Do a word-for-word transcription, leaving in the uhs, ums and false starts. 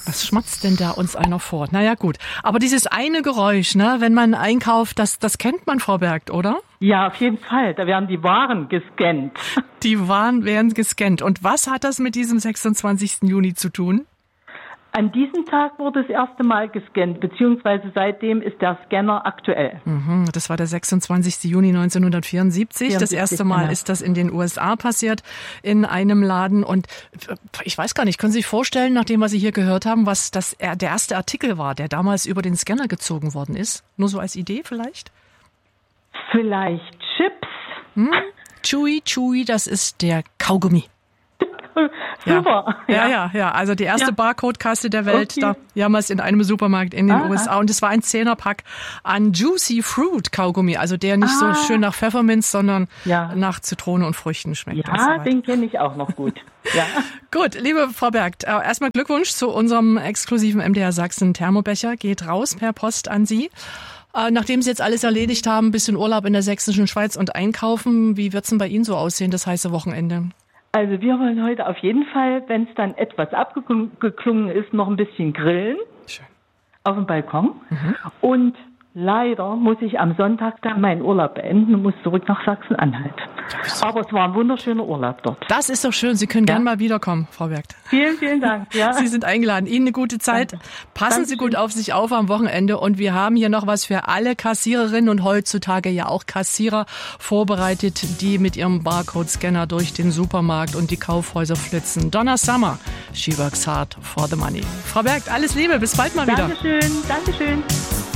Was schmatzt denn da uns einer vor? Naja, gut. Aber dieses eine Geräusch, ne, wenn man einkauft, das, das kennt man, Frau Bergt, oder? Ja, auf jeden Fall. Da werden die Waren gescannt. Die Waren werden gescannt. Und was hat das mit diesem sechsundzwanzigsten Juni zu tun? An diesem Tag wurde das erste Mal gescannt, beziehungsweise seitdem ist der Scanner aktuell. Mhm, das war der sechsundzwanzigsten Juni neunzehnhundertvierundsiebzig. Das erste Mal genau. ist das in den U S A passiert, in einem Laden. Und ich weiß gar nicht, können Sie sich vorstellen, nach dem, was Sie hier gehört haben, was das der erste Artikel war, der damals über den Scanner gezogen worden ist? Nur so als Idee vielleicht? Vielleicht Chips. Hm? Chewy, Chewy, das ist der Kaugummi. Super. Ja, ja, ja, ja. Also die erste ja. Barcode-Kasse der Welt, okay. da damals in einem Supermarkt in den ah, U S A. Und es war ein Zehnerpack an Juicy Fruit Kaugummi. Also der nicht ah. so schön nach Pfefferminz, sondern ja. nach Zitrone und Früchten schmeckt. Ja, so den kenne ich auch noch gut. Ja. Gut, liebe Frau Bergt, erstmal Glückwunsch zu unserem exklusiven M D R Sachsen Thermobecher. Geht raus per Post an Sie. Nachdem Sie jetzt alles erledigt haben, ein bisschen Urlaub in der sächsischen Schweiz und einkaufen, wie wird's denn bei Ihnen so aussehen, das heiße Wochenende? Also wir wollen heute auf jeden Fall, wenn es dann etwas abgeklungen ist, noch ein bisschen grillen. Schön. Auf dem Balkon. Mhm. Und leider muss ich am Sonntag dann meinen Urlaub beenden und muss zurück nach Sachsen-Anhalt. Aber es war ein wunderschöner Urlaub dort. Das ist doch schön. Sie können ja. gern mal wiederkommen, Frau Bergt. Vielen, vielen Dank. Ja. Sie sind eingeladen. Ihnen eine gute Zeit. Danke. Passen Dankeschön. Sie gut auf sich auf am Wochenende. Und wir haben hier noch was für alle Kassiererinnen und heutzutage ja auch Kassierer vorbereitet, die mit ihrem Barcode-Scanner durch den Supermarkt und die Kaufhäuser flitzen. Donna Summer, she works hard for the money. Frau Bergt, alles Liebe. Bis bald mal wieder. Dankeschön. Dankeschön.